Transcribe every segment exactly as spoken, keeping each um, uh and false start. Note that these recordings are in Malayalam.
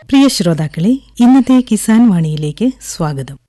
പ്രിയ ശ്രോതാക്കളെ, ഇന്നത്തെ കിസാൻ വാണിയിലേക്ക് സ്വാഗതം.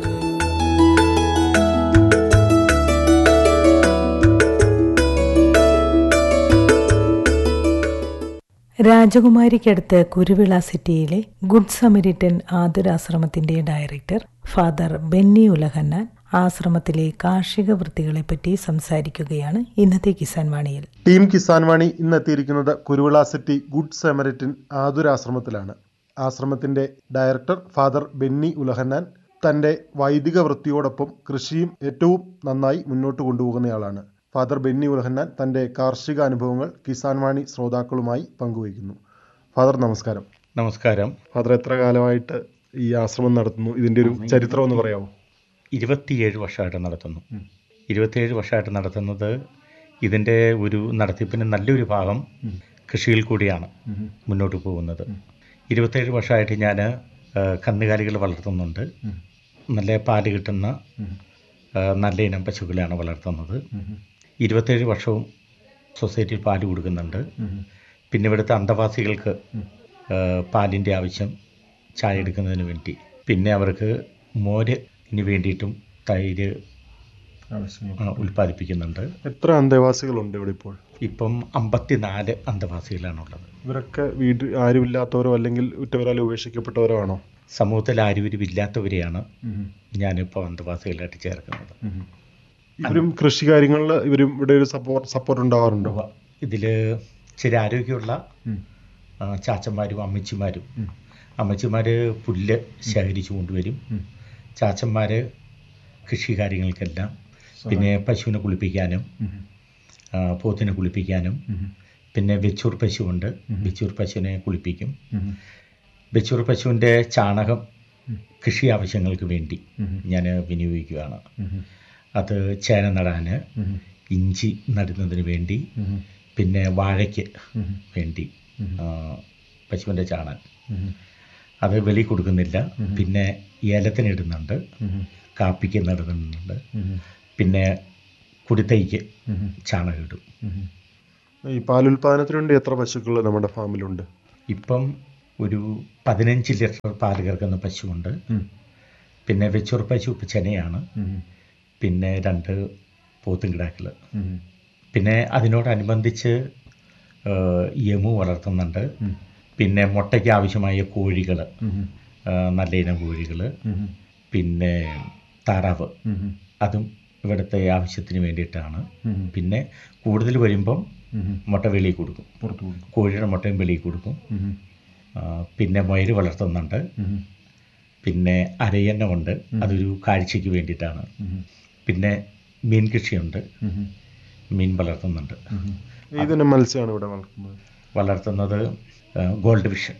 രാജകുമാരിക്കടുത്ത് കുരുവിള സിറ്റിയിലെ good Samaritan ആതുരാശ്രമത്തിന്റെ director father Benny Ulahannan ആശ്രമത്തിലെ കാർഷിക വൃത്തികളെപ്പറ്റി സംസാരിക്കുകയാണ് ഇന്നത്തെ കിസാൻ വാണിയിൽ. ടീം കിസാൻ വാണി ഇന്നെത്തിയിരിക്കുന്നത് Kuruvila city good Samaritan ആതുരാശ്രമത്തിലാണ്. ആശ്രമത്തിന്റെ director father Benny Ulahannan തന്റെ വൈദിക വൃത്തിയോടൊപ്പം കൃഷിയും ഏറ്റവും നന്നായി മുന്നോട്ട് കൊണ്ടുപോകുന്നയാളാണ്. ഫാദർ ബെന്നി ഉലഹന്നാൻ തന്റെ കാർഷിക അനുഭവങ്ങൾ കിസാൻ വാണി ശ്രോതാക്കളുമായി പങ്കുവയ്ക്കുന്നു. ഫാദർ നമസ്കാരം. നമസ്കാരം. ഫാദർ എത്ര കാലമായിട്ട് ഈ ആശ്രമം നടത്തുന്നു? ഇതിന്റെ ഒരു ചരിത്രം ഒന്ന് പറയാമോ? ഇരുപത്തിയേഴ് വർഷമായിട്ട് നടത്തുന്നു. ഇരുപത്തിയേഴ് വർഷമായിട്ട് നടത്തുന്നത് ഇതിൻ്റെ ഒരു നടത്തിപ്പിന് നല്ലൊരു ഭാഗം കൃഷിയിൽ കൂടിയാണ് മുന്നോട്ട് പോകുന്നത്. ഇരുപത്തിയേഴ് വർഷമായിട്ട് ഞാൻ കന്നുകാലികൾ വളർത്തുന്നുണ്ട്. നല്ല പാല് കിട്ടുന്ന നല്ല ഇനം പശുക്കളെയാണ് വളർത്തുന്നത്. ഇരുപത്തിയേഴ് വർഷവും സൊസൈറ്റിയിൽ പാല് കൊടുക്കുന്നുണ്ട്. പിന്നെ ഇവിടുത്തെ അന്തവാസികൾക്ക് പാലിൻ്റെ ആവശ്യം, ചായ എടുക്കുന്നതിന് വേണ്ടി, പിന്നെ അവർക്ക് മോരിന് വേണ്ടിയിട്ടും തൈര് ഉൽപ്പാദിപ്പിക്കുന്നുണ്ട്. എത്ര അന്തേവാസികളുണ്ട് ഇവിടെ ഇപ്പോൾ? ഇപ്പം അമ്പത്തിനാല് അന്തവാസികളാണുള്ളത്. ഇവരൊക്കെ വീട് ആരുമില്ലാത്തവരോ അല്ലെങ്കിൽ ഉറ്റവരാൽ ഉപേക്ഷിക്കപ്പെട്ടവരോ ആണോ? സമൂഹത്തിൽ ആരുമില്ലാത്തവരെയാണ് ഞാനിപ്പോൾ അന്തവാസികളായിട്ട് ചേർക്കുന്നത്. ഇവരും കൃഷി കാര്യങ്ങളിൽ ഇവരും ഇവിടെ ഒരു സപ്പോർട്ട് സപ്പോർട്ട് ഉണ്ടാവാറുണ്ടോ? ഇതിൽ ചില ആരോഗ്യമുള്ള ചാച്ചന്മാരും അമ്മച്ചിമാരും അമ്മച്ചിമാർ പുല്ല് ശേഖരിച്ചു കൊണ്ടുവരും. ചാച്ചന്മാർ കൃഷി കാര്യങ്ങൾക്കെല്ലാം, പിന്നെ പശുവിനെ കുളിപ്പിക്കാനും പോത്തിനെ കുളിപ്പിക്കാനും, പിന്നെ വെച്ചൂർ പശുവുണ്ട്, വെച്ചൂർ പശുവിനെ കുളിപ്പിക്കും. വെച്ചൂർ പശുവിൻ്റെ ചാണകം കൃഷി ആവശ്യങ്ങൾക്ക് വേണ്ടി ഞാൻ വിനിയോഗിക്കുകയാണ്. അത് ചേന നടാൻ, ഇഞ്ചി നടുന്നതിന് വേണ്ടി, പിന്നെ വാഴയ്ക്ക് വേണ്ടി പശുവിൻ്റെ ചാണകം അത് വെളി കൊടുക്കുന്നില്ല. പിന്നെ ഏലത്തിന് ഇടുന്നുണ്ട്, കാപ്പിക്ക് നടുന്നുണ്ട്, പിന്നെ കുടിത്തൈക്ക് ചാണകം ഇടും. ഈ പാലുൽപാദനത്തിന് വേണ്ടി എത്ര പശുക്കൾ നമ്മുടെ ഫാമിലുണ്ട്? ഇപ്പം ഒരു പതിനഞ്ച് ലിറ്റർ പാല് കറക്കുന്ന പശുവുണ്ട്. പിന്നെ വെച്ചൂർ പശു ചെനയാണ്. പിന്നെ രണ്ട് പോത്തും കിടാക്കൾ. പിന്നെ അതിനോടനുബന്ധിച്ച് യമു വളർത്തുന്നുണ്ട്. പിന്നെ മുട്ടയ്ക്ക് ആവശ്യമായ കോഴികൾ, നല്ല ഇനം കോഴികൾ, പിന്നെ താറാവ്, അതും ഇവിടുത്തെ ആവശ്യത്തിന് വേണ്ടിയിട്ടാണ്. പിന്നെ കൂടുതൽ വരുമ്പം മുട്ട വെളിയിൽ കൊടുക്കും, കോഴിയുടെ മുട്ടയും വെളിയിൽ കൊടുക്കും. പിന്നെ മുയൽ വളർത്തുന്നുണ്ട്. പിന്നെ അരയന്നമുണ്ട്, അതൊരു കാഴ്ചയ്ക്ക് വേണ്ടിയിട്ടാണ്. പിന്നെ മീൻ കൃഷിയുണ്ട്, മീൻ വളർത്തുന്നുണ്ട്. ഇതിന് മത്സ്യമാണ് ഇവിടെ വളർത്തുന്നത് വളർത്തുന്നത് ഗോൾഡ് ഫിഷ്.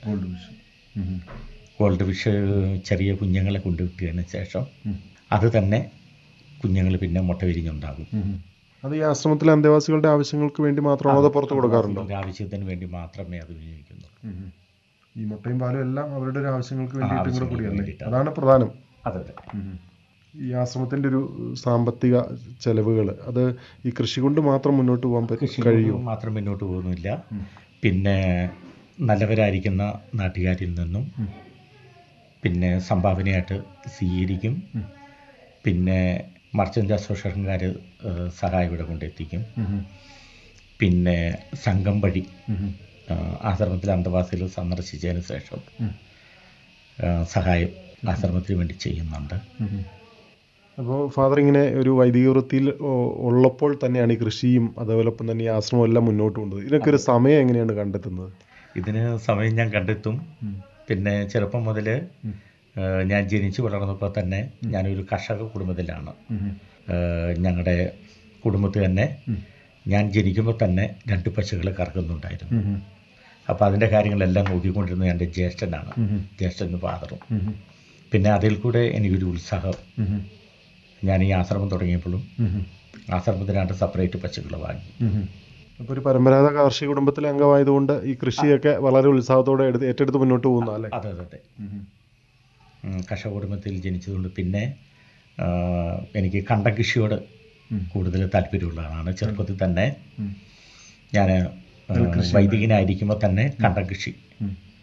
ഗോൾഡ് ഫിഷ് ചെറിയ കുഞ്ഞുങ്ങളെ കൊണ്ടുവിട്ടതിന് ശേഷം അത് തന്നെ കുഞ്ഞുങ്ങൾ പിന്നെ മുട്ട വിരിഞ്ഞുണ്ടാകും. അത് ഈ ആശ്രമത്തിലെ അന്തേവാസികളുടെ ആവശ്യങ്ങൾക്ക് വേണ്ടി മാത്രമാണോ അതോ പുറത്ത് കൊടുക്കാറുണ്ടോ? ആവശ്യത്തിന് വേണ്ടി മാത്രമേ അത് വിനിയോഗിക്കുന്നു. ഈ മുട്ടയും പാലും എല്ലാം അവരുടെ ഒരു ആവശ്യങ്ങൾക്ക് വേണ്ടിയിട്ടും കൂടിയല്ലേ? അതാണ് പ്രധാനം. അതെ അതെ. ഈ ആശ്രമത്തിന്റെ ഒരു സാമ്പത്തിക ചെലവുകൾ അത് ഈ കൃഷി കൊണ്ട് മാത്രം മുന്നോട്ട് പോകാൻ കഴിയും? മാത്രം മുന്നോട്ട് പോകുന്നില്ല. പിന്നെ നല്ലവരായിരിക്കുന്ന നാട്ടുകാരിൽ നിന്നും പിന്നെ സംഭാവനയായിട്ട് സ്വീകരിക്കും. പിന്നെ മർച്ചൻ്റ് അസോസിയേഷൻകാർ സഹായം ഇവിടെ കൊണ്ടെത്തിക്കും. പിന്നെ സംഘം വഴി ആശ്രമത്തിലെ അന്തവാസികൾ സന്ദർശിച്ചതിന് ശേഷം സഹായം ആശ്രമത്തിന് വേണ്ടി ചെയ്യുന്നുണ്ട്. അപ്പോൾ ഫാദർ ഇങ്ങനെ ഒരു വൈദിക വൃത്തിയിൽ ഉള്ളപ്പോൾ തന്നെയാണ് ഈ കൃഷിയും അതേപോലൊപ്പം തന്നെ ഈ ആശ്രമം എല്ലാം മുന്നോട്ട് കൊണ്ടുപോകുന്നത്. ഇതിനൊക്കെ ഒരു സമയം എങ്ങനെയാണ് കണ്ടെത്തുന്നത്? ഇതിന് സമയം ഞാൻ കണ്ടെത്തും. പിന്നെ ചെറുപ്പം മുതൽ ഞാൻ ജനിച്ചു വളർന്നപ്പോൾ തന്നെ ഞാനൊരു കർഷക കുടുംബത്തിലാണ്. ഞങ്ങളുടെ കുടുംബത്തിൽ തന്നെ ഞാൻ ജനിക്കുമ്പോൾ തന്നെ രണ്ട് പശുക്കൾ കറക്കുന്നുണ്ടായിരുന്നു. അപ്പോൾ അതിൻ്റെ കാര്യങ്ങളെല്ലാം നോക്കിക്കൊണ്ടിരുന്നത് എൻ്റെ ജ്യേഷ്ഠനാണ്, ജ്യേഷ്ഠന് ഫാദറും. പിന്നെ അതിൽ കൂടെ എനിക്കൊരു ഉത്സാഹം, ഞാൻ ഈ ആശ്രമം തുടങ്ങിയപ്പോഴും ആശ്രമത്തിനായിട്ട് സെപ്പറേറ്റ് പശുക്കൾ വാങ്ങി. അപ്പോൾ ഒരു പരമ്പരാഗത കാർഷിക കുടുംബത്തിലെ അംഗമായതുകൊണ്ട് ഈ കൃഷിയൊക്കെ വളരെ ഉത്സാഹത്തോടെ എടുത്ത് ഏറ്റെടുത്ത് മുന്നോട്ട് പോകുന്ന അല്ലേ? അതെ അതെ അതെ. കർഷക കുടുംബത്തിൽ ജനിച്ചതുകൊണ്ട് പിന്നെ എനിക്ക് കണ്ടം കൃഷിയോട് കൂടുതൽ താല്പര്യമുള്ളതാണ്. ചെറുപ്പത്തിൽ തന്നെ ഞാൻ വൈദികനായിരിക്കുമ്പോൾ തന്നെ കണ്ടം കൃഷി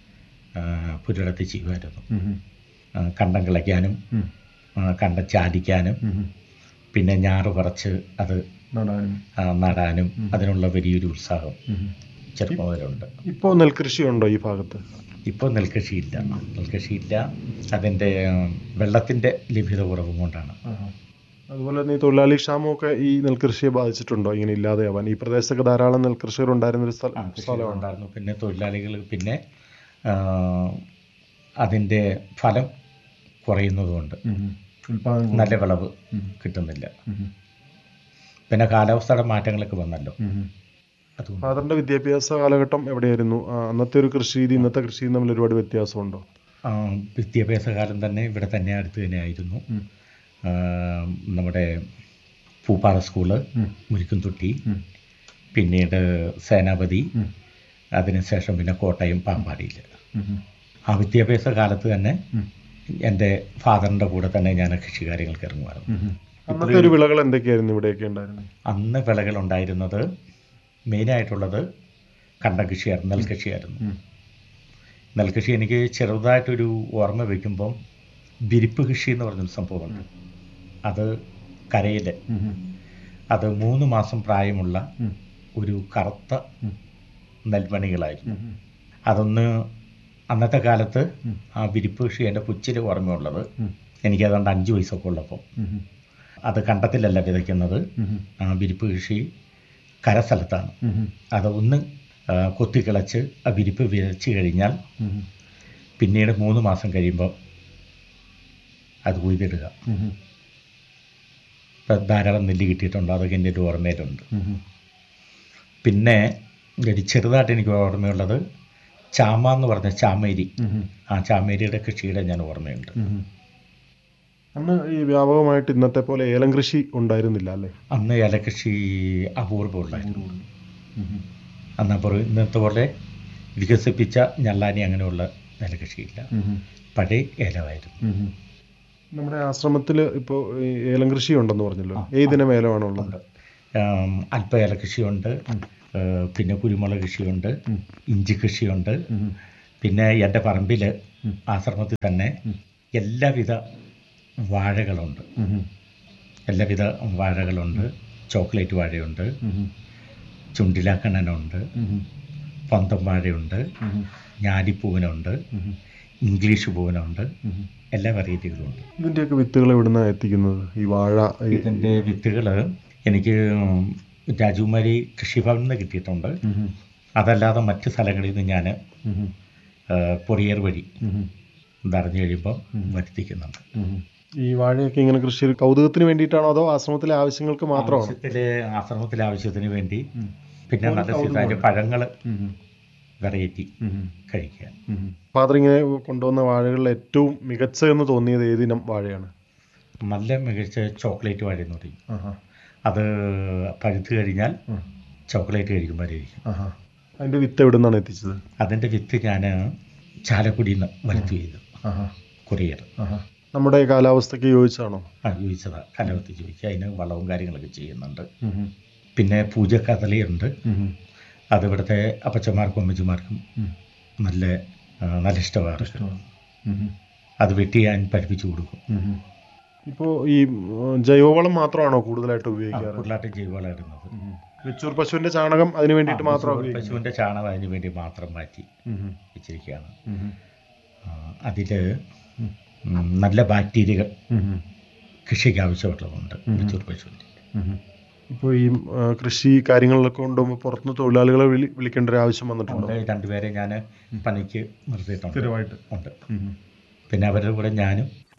പുരടത്തി ചെയ്യുമായിരുന്നു. കണ്ടം കിളയ്ക്കാനും കണ്ടം ചാടിക്കാനും പിന്നെ ഞാറ് പറിച്ച് അത് നടാനും അതിനുള്ള വലിയൊരു ഉത്സാഹം ചെറുപ്പം മുതലുണ്ട്. ഇപ്പോൾ നെൽകൃഷി ഉണ്ടോ ഈ ഭാഗത്ത്? ഇപ്പോൾ നെൽകൃഷിയില്ല നെൽകൃഷിയില്ല അതിൻ്റെ വെള്ളത്തിൻ്റെ ലഭ്യത കുറവും കൊണ്ടാണ്. അതുപോലെ തന്നെ ഈ തൊഴിലാളി ക്ഷാമമൊക്കെ ഈ നെൽകൃഷിയെ ബാധിച്ചിട്ടുണ്ടോ ഇങ്ങനെ ഇല്ലാതെയാവാൻ? ഈ പ്രദേശത്തൊക്കെ ധാരാളം നെൽകൃഷികർ ഉണ്ടായിരുന്നൊരു സ്ഥലം ഉണ്ടായിരുന്നു. പിന്നെ തൊഴിലാളികൾ പിന്നെ അതിൻ്റെ ഫലം കുറയുന്നതുകൊണ്ട് നല്ല വിളവ് കിട്ടുന്നില്ല. പിന്നെ കാലാവസ്ഥയുടെ മാറ്റങ്ങളൊക്കെ വന്നല്ലോ. ഫാദറിന്റെ വിദ്യാഭ്യാസ കാലഘട്ടം എവിടെയായിരുന്നു? അന്നത്തെ ഒരു കൃഷി രീതി ഇന്നത്തെ കൃഷി രീതി തമ്മിൽ ഒരുപാട് വ്യത്യാസമുണ്ടോ? വിദ്യാഭ്യാസ കാലം തന്നെ ഇവിടെ തന്നെ അടുത്ത് തന്നെയായിരുന്നു. നമ്മുടെ പൂപ്പാറ സ്കൂള്, മുരിക്കുംതൊട്ടി, പിന്നീട് സേനാപതി, അതിനുശേഷം പിന്നെ കോട്ടയം പാമ്പാടിയിൽ. ആ വിദ്യാഭ്യാസ കാലത്ത് തന്നെ എൻ്റെ ഫാദറിൻ്റെ കൂടെ തന്നെ ഞാൻ കൃഷി കാര്യങ്ങൾക്ക് ഇറങ്ങുമായിരുന്നു. അന്നത്തെ ഒരു വിളകൾ എന്തൊക്കെയായിരുന്നു ഇവിടെയൊക്കെ ഉണ്ടായിരുന്നത്? അന്ന് വിളകൾ ഉണ്ടായിരുന്നത് മെയിനായിട്ടുള്ളത് കണ്ടം കൃഷിയായിരുന്നു, നെൽകൃഷിയായിരുന്നു. നെൽകൃഷി എനിക്ക് ചെറുതായിട്ടൊരു ഓർമ്മ വയ്ക്കുമ്പം വിരിപ്പ് കൃഷി എന്ന് പറഞ്ഞൊരു സംഭവമുണ്ട്. അത് കരയിൽ അത് മൂന്ന് മാസം പ്രായമുള്ള ഒരു കറുത്ത നെൽമണികളായിരുന്നു. അതൊന്ന് അന്നത്തെ കാലത്ത് ആ വിരിപ്പ് കൃഷി എൻ്റെ പുച്ചിൽ ഓർമ്മയുള്ളത് എനിക്കതുകൊണ്ട് അഞ്ച് വയസ്സൊക്കെ ഉള്ളപ്പോൾ അത് കണ്ടത്തിലല്ല വിതയ്ക്കുന്നത്. ആ വിരിപ്പ് കൃഷി കരസ്ഥലത്താണ്. അത് ഒന്ന് കൊത്തിക്കിളച്ച് ആ വിരിപ്പ് വിതച്ച് കഴിഞ്ഞാൽ പിന്നീട് മൂന്ന് മാസം കഴിയുമ്പോൾ അത് കൊയ്തിടുക. ഇപ്പം ധാരാളം നെല്ല് കിട്ടിയിട്ടുണ്ട്. അതൊക്കെ എൻ്റെ ഒരു ഓർമ്മയിലുണ്ട്. പിന്നെ ഒരു ചെറുതായിട്ട് എനിക്ക് ഓർമ്മയുള്ളത് ചാമ എന്ന് പറഞ്ഞ ചാമേരി, ആ ചാമേരിയുടെ കൃഷിയുടെ ഞാൻ ഓർമ്മയുണ്ട്. അന്ന് ഈ വ്യാപകമായിട്ട് ഇന്നത്തെ പോലെ ഏലം കൃഷി ഉണ്ടായിരുന്നില്ല അല്ലേ? അന്ന് ഏലകൃഷി അപൂർവമുണ്ടായിരുന്നു. അന്നപ്പോൾ ഇന്നത്തെ പോലെ വികസിപ്പിച്ച ഞള്ളാനി അങ്ങനെയുള്ള ഏലകൃഷിയില്ല. പഴയ ഏലമായിരുന്നു. നമ്മുടെ ആശ്രമത്തിൽ ഇപ്പോൾ ഏലം കൃഷി ഉണ്ടെന്ന് പറഞ്ഞല്ലോ. ഏതിനം ഏലമാണുള്ളത്? അല്പ ഏലകൃഷിയുണ്ട്, പിന്നെ കുരുമുളക് കൃഷിയുണ്ട്, ഇഞ്ചി കൃഷിയുണ്ട്. പിന്നെ എൻ്റെ പറമ്പിൽ ആശ്രമത്തിൽ തന്നെ എല്ലാവിധ വാഴകളുണ്ട്. എല്ലാവിധ വാഴകളുണ്ട്. ചോക്ലേറ്റ് വാഴയുണ്ട്, ചുണ്ടിലാക്കണ്ണനുണ്ട്, പന്തം വാഴയുണ്ട്, ഞാലിപ്പൂവനുണ്ട്, ഇംഗ്ലീഷ് പൂവനുണ്ട്, എല്ലാ വെറൈറ്റികളുണ്ട്. ഇതിൻ്റെയൊക്കെ വിത്തുകൾ എവിടുന്നാണ് എത്തിക്കുന്നത് ഈ വാഴ? ഇതിൻ്റെ വിത്തുകൾ എനിക്ക് രാജകുമാരി കൃഷിഭവനിൽ നിന്ന് കിട്ടിയിട്ടുണ്ട്. അതല്ലാതെ മറ്റ് സ്ഥലങ്ങളിൽ നിന്ന് ഞാൻ കൊറിയർ വഴി ഇതറിഞ്ഞു കഴിയുമ്പോൾ വരുത്തിക്കുന്നുണ്ട്. ഈ വാഴയൊക്കെ ഇങ്ങനെ കൃഷി കൗതുകത്തിന് വേണ്ടിയിട്ടാണോ അതോ ആശ്രമത്തിലെ ആവശ്യങ്ങൾക്ക് മാത്രമാണോ? ആവശ്യത്തിലെ ആശ്രമത്തിലെ ആവശ്യത്തിന് വേണ്ടി. പിന്നെ നല്ല സീസായിട്ട് പഴങ്ങൾ വെറൈറ്റി കഴിക്കാൻ. ഫാദർ ഇങ്ങനെ കൊണ്ടുവന്ന വാഴകളിൽ ഏറ്റവും മികച്ചതെന്ന് തോന്നിയത് ഏതിനം വാഴയാണ്? നല്ല മികച്ച ചോക്ലേറ്റ് വാഴ എന്ന് പറയും. അത് പഴുത്ത് കഴിഞ്ഞാൽ ചോക്ലേറ്റ് കഴിക്കുമ്പോഴായിരിക്കും. അതിൻ്റെ വിത്ത് എവിടെ നിന്നാണ് എത്തിച്ചത്? അതിൻ്റെ വിത്ത് ഞാൻ ചാലക്കുടിയിൽ നിന്ന് വരുത്തി ചെയ്തു. കൊറിയർ. നമ്മുടെ കാലാവസ്ഥയ്ക്ക് യോജിച്ചാണോ? ആ യോജിച്ചതാണ്. കാലാവസ്ഥ ചോദിക്കുക. അതിന് വളവും കാര്യങ്ങളൊക്കെ ചെയ്യുന്നുണ്ട്. പിന്നെ പൂജക്കദളിയുണ്ട്. അത് ഇവിടുത്തെ അപ്പച്ചന്മാർക്കും അമ്മച്ചിമാർക്കും നല്ല നല്ല ഇഷ്ടമാണ്. അത് വെട്ടി ഞാൻ പഠിപ്പിച്ചു കൊടുക്കും. ഇപ്പോൾ ഈ ജൈവവളം മാത്രമാണോ കൂടുതലായിട്ട് ഉപയോഗിക്കാറ്? കൂടുതലായിട്ട് ജൈവവളം ഇടുന്നത്. വെച്ചൂർ പശുവിൻ്റെ ചാണകം അതിന് വേണ്ടിയിട്ട് മാത്രം? പശുവിൻ്റെ ചാണകം അതിന് വേണ്ടി മാത്രം മാറ്റി വെച്ചിരിക്കുകയാണ്. അതിൽ നല്ല ബാക്ടീരിയകൾ കൃഷിക്ക് ആവശ്യമുള്ളതുണ്ട് വെച്ചൂർ പശുവിൻ്റെ. ഇപ്പോൾ ഈ കൃഷി കാര്യങ്ങളിലൊക്കെ കൊണ്ടുപോകുമ്പോൾ പുറത്തുനിന്ന് തൊഴിലാളികളെ വിളി വിളിക്കേണ്ട ഒരു ആവശ്യം വന്നിട്ടുണ്ടോ? രണ്ടുപേരെ ഞാൻ പണിക്ക് നിർത്തിയിട്ടുണ്ട്. സ്ഥിരമായിട്ട് ഉണ്ട്. പിന്നെ അവരുടെ കൂടെ ഞാനും